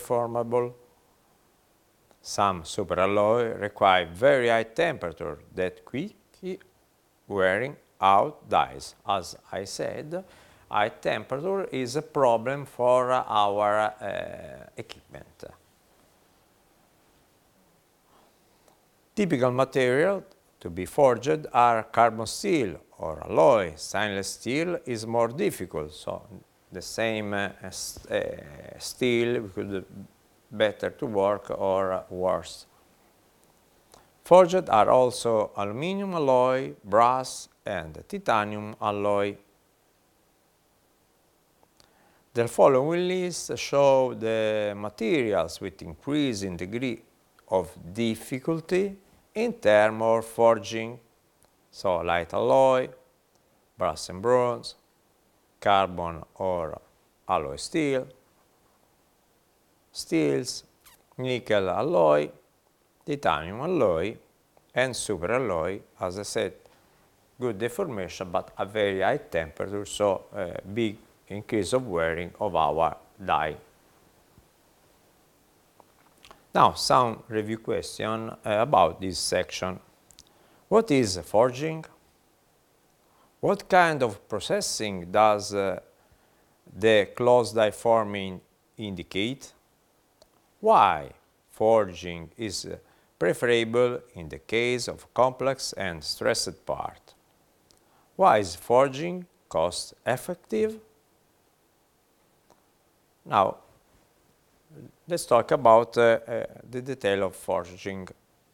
performable. Some superalloy require very high temperature that quickly wearing out dies. As I said, high temperature is a problem for our equipment. Typical material to be forged are carbon steel or alloy. Stainless steel is more difficult, so the same steel could better to work or worse. Forged are also aluminum alloy, brass and titanium alloy. The following list show the materials with increasing degree of difficulty in terms of forging. So light alloy, brass and bronze, carbon or alloy steel, steels, nickel alloy, titanium alloy, and superalloy. As I said, good deformation but a very high temperature, so big increase of wearing of our die. Now some review question about this section. What is forging? What kind of processing does the closed die forming indicate? Why forging is preferable in the case of complex and stressed part? Why is forging cost effective? Now, let's talk about the detail of forging.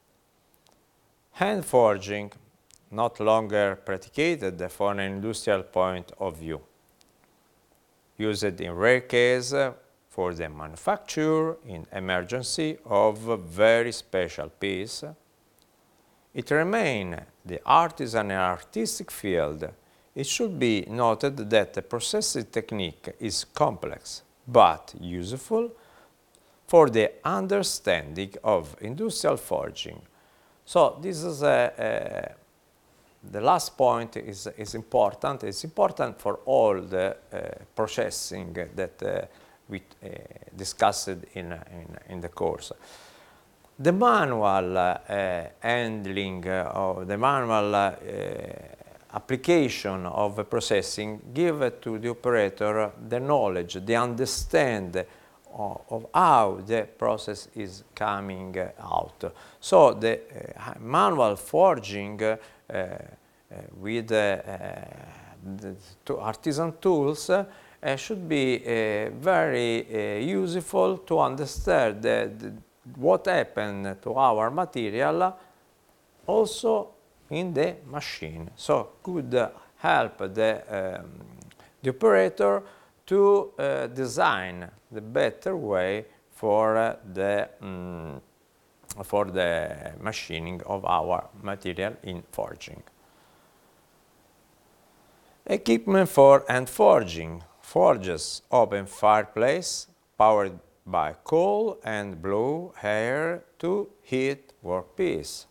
Hand forging, not longer practiced from an industrial point of view. Used in rare case for the manufacture in emergency of a very special piece. It remains the artisan and artistic field. It should be noted that the processing technique is complex but useful for the understanding of industrial forging. So this is the last point is important. It's important for all the processing that we discussed in the course. The manual handling or the manual application of processing give to the operator the knowledge, the understand of how the process is coming out. So the manual forging with the artisan tools should be very useful to understand what happened to our material also in the machine. So could help the operator to design the better way for the machining of our material in forging. Equipment for hand forging. Forges open fireplace powered by coal and blow air to heat workpiece.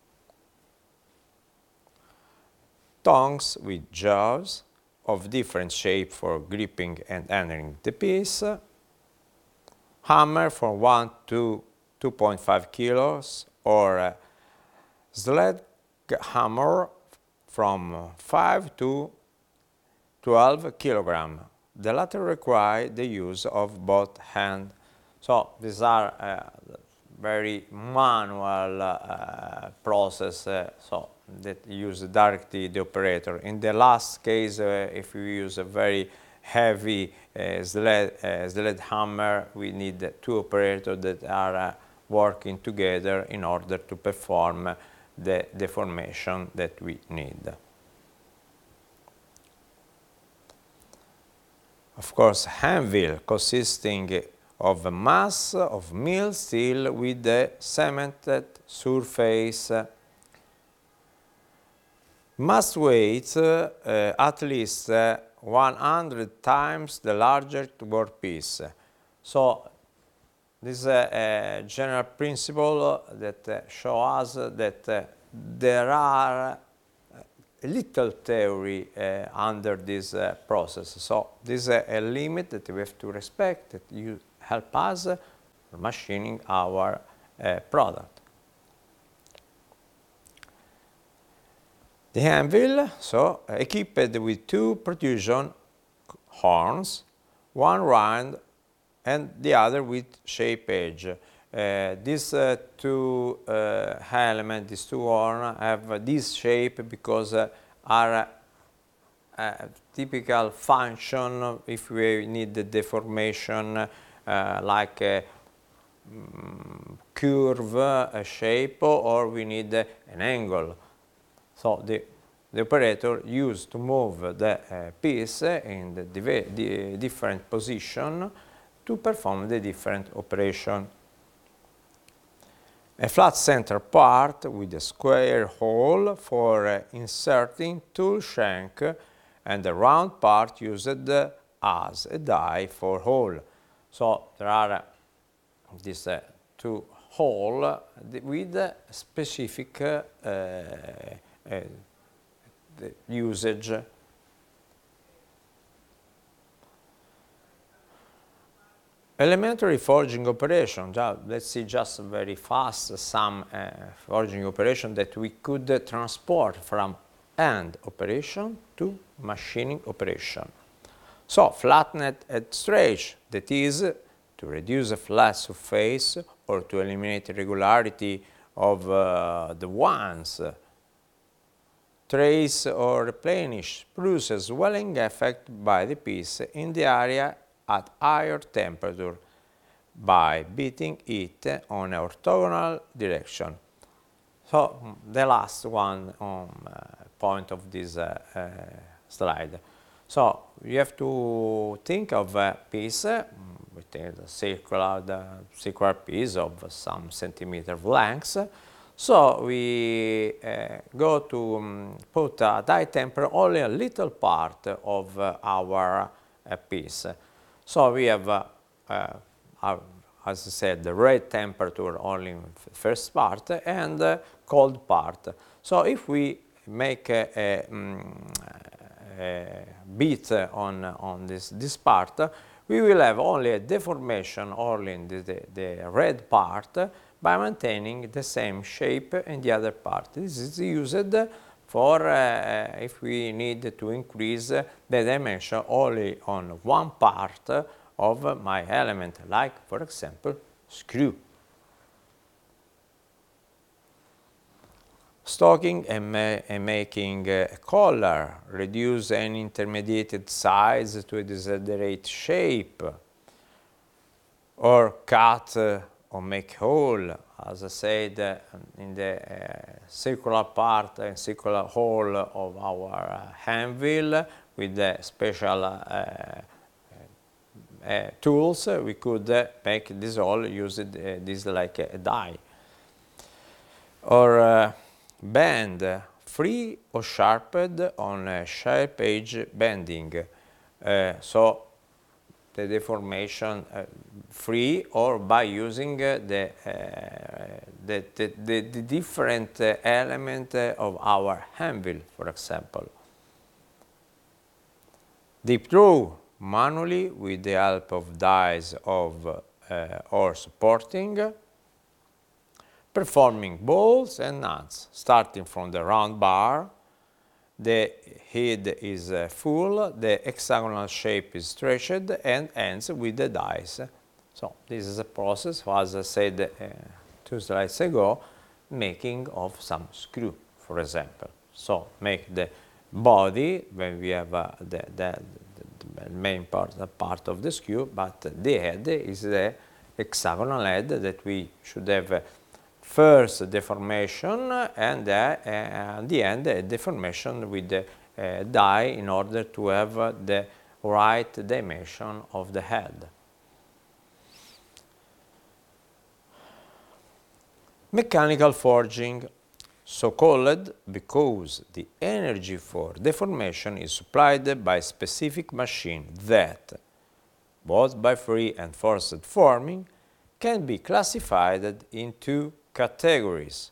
Tongs with jaws of different shape for gripping and entering the piece. Hammer from 1 to 2.5 kilos or sledgehammer from 5 to 12 kilograms. The latter require the use of both hands. So these are very manual process so that use directly the operator. In the last case, if we use a very heavy sledgehammer, we need two operators that are working together in order to perform the deformation that we need. Of course, anvil consisting of a mass of milled steel with a cemented surface. Must weigh at least 100 times the larger workpiece. So this is a general principle that shows us that there are a little theory under this process. So this is a limit that we have to respect, that you help us machining our product. The anvil, so equipped with two protrusion horns, one round and the other with shape edge. These two elements, these two horns, have this shape because are a typical function if we need the deformation like a curve, a shape, or we need an angle. So the operator used to move the piece in the different position to perform the different operation. A flat center part with a square hole for inserting tool shank and a round part used as a die for hole. So there are these two holes with specific usage. Elementary forging operation. Let's see just very fast some forging operation that we could transport from hand operation to machining operation. So flattened edge stretch, that is to reduce a flat surface or to eliminate irregularity of the ones. Trace or replenish produces swelling effect by the piece in the area at higher temperature by beating it on an orthogonal direction. So the last one point of this slide. So you have to think of a piece with a circular piece of some centimeter length. So we go to put at high temperature only a little part of our piece. So we have, as I said, the red temperature only in the first part and the cold part. So if we make a beat on this part, we will have only a deformation only in the red part by maintaining the same shape in the other part. This is used for if we need to increase the dimension only on one part of my element, like for example screw. Stocking and making a collar, reduce any intermediate size to a desired shape, or cut or make hole, as I said, in the circular part and circular hole of our anvil with the special tools. We could make this hole using this like a die. Or bend, free or sharpened on a sharp edge bending. So the deformation free or by using the different element of our anvil, for example. Deep through manually with the help of dies or supporting. Performing bolts and nuts, starting from the round bar, the head is full, the hexagonal shape is stretched and ends with the dies. So this is a process, as I said 2 slides ago, making of some screw, for example. So make the body when we have the main part of the screw, but the head is the hexagonal head that we should have first deformation and at the end a deformation with the die in order to have the right dimension of the head. Mechanical forging, so called because the energy for deformation is supplied by a specific machine that, both by free and forced forming, can be classified into categories.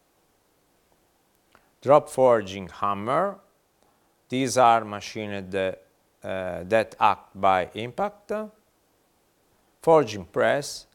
Drop forging hammer, these are machined that act by impact. Forging press,